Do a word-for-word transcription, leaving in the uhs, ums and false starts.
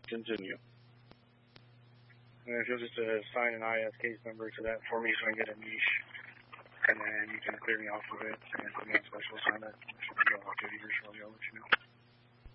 Continue. And if you'll just uh, assign an I S case number to that for me so I can get a niche, and then you can clear me off of it and put me on special assignment. If I go off duty here shortly, I'll let you know.